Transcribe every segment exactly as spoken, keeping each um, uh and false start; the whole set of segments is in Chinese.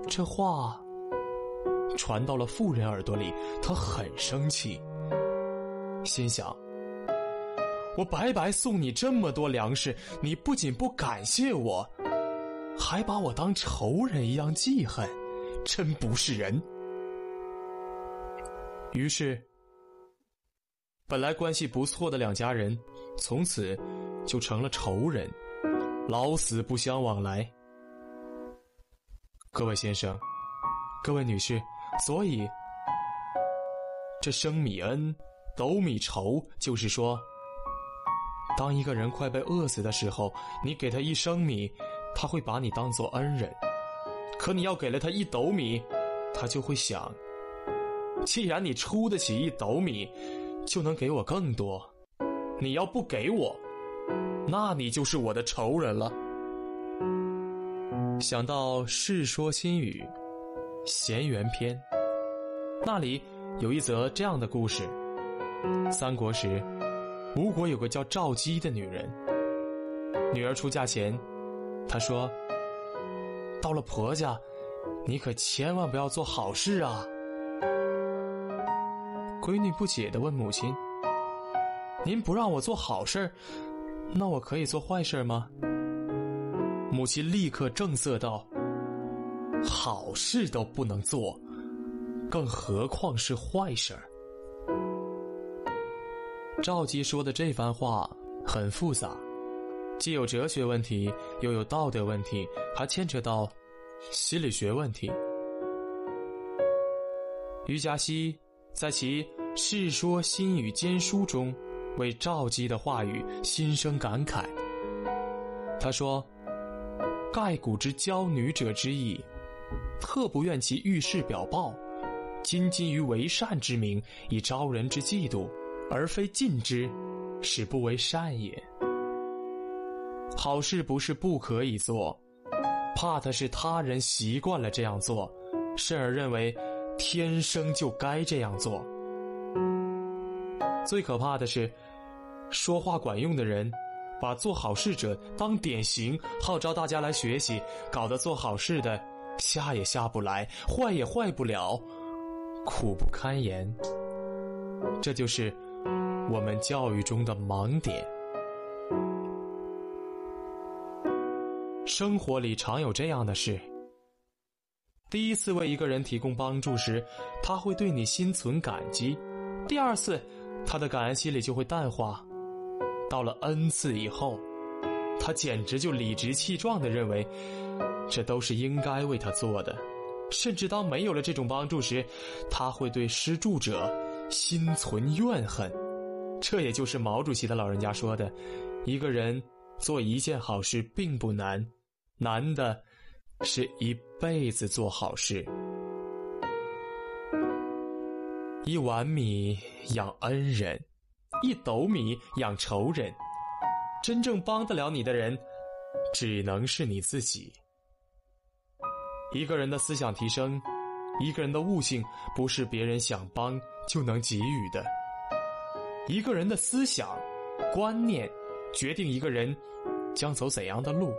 这话传到了妇人耳朵里，她很生气，心想，我白白送你这么多粮食，你不仅不感谢我，还把我当仇人一样记恨，真不是人。于是本来关系不错的两家人从此就成了仇人，老死不相往来。各位先生，各位女士，所以这升米恩，斗米仇，就是说，当一个人快被饿死的时候，你给他一升米，他会把你当作恩人，可你要给了他一斗米，他就会想，既然你出得起一斗米，就能给我更多，你要不给我，那你就是我的仇人了。想到《世说新语·闲园篇》，那里有一则这样的故事。三国时，吴国有个叫赵姬的女人，女儿出嫁前，她说，到了婆家，你可千万不要做好事啊。闺女不解地问母亲，您不让我做好事，那我可以做坏事吗？母亲立刻正色道，好事都不能做，更何况是坏事。赵姬说的这番话很复杂，既有哲学问题，又有道德问题，还牵扯到心理学问题。俞嘉熙在其《世说新语笺书》中为赵姬的话语心生感慨。他说，盖古之教女者之意，特不愿其遇事表报，斤斤于为善之名，以招人之嫉妒，而非禁之，使不为善也。好事不是不可以做，怕的是他人习惯了这样做，甚而认为天生就该这样做。最可怕的是，说话管用的人把做好事者当典型，号召大家来学习，搞得做好事的下也下不来，坏也坏不了，苦不堪言。这就是我们教育中的盲点。生活里常有这样的事，第一次为一个人提供帮助时，他会对你心存感激，第二次他的感恩心里就会淡化，到了 N 次以后，他简直就理直气壮地认为这都是应该为他做的，甚至当没有了这种帮助时，他会对施助者心存怨恨。这也就是毛主席的老人家说的，一个人做一件好事并不难，难的是一辈子做好事。一碗米养恩人，一斗米养仇人，真正帮得了你的人，只能是你自己。一个人的思想提升，一个人的悟性，不是别人想帮就能给予的。一个人的思想、观念，决定一个人将走怎样的路。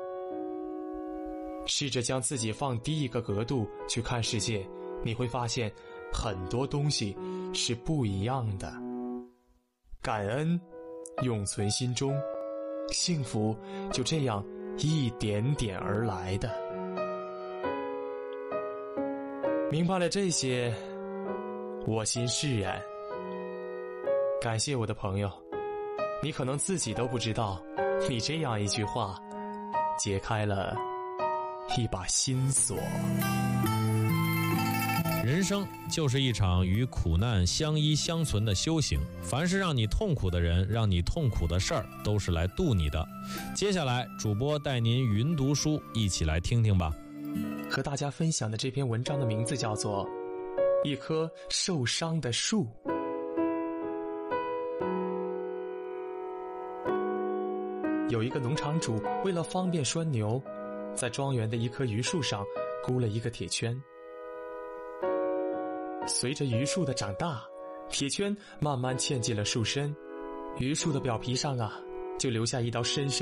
试着将自己放低一个格度去看世界，你会发现很多东西是不一样的。感恩永存心中，幸福就这样一点点而来的。明白了这些，我心释然。感谢我的朋友，你可能自己都不知道，你这样一句话解开了一把心锁。 人生就是一场与苦难相依相存的修行，凡是让你痛苦的人，让你痛苦的事儿，都是来渡你的。接下来主播带您云读书，一起来听听吧。 和大家分享的这篇文章的名字叫做《一棵受伤的树》。有一个农场主为了方便拴牛，在庄园的一棵榆树上箍了一个铁圈。随着榆树的长大，铁圈慢慢嵌进了树身，榆树的表皮上啊，就留下一道深深